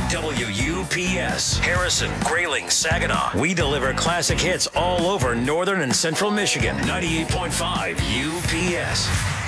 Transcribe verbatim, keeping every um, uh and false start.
W U P S, Harrison, Grayling, Saginaw. We deliver classic hits all over northern and central Michigan. ninety-eight point five U P S.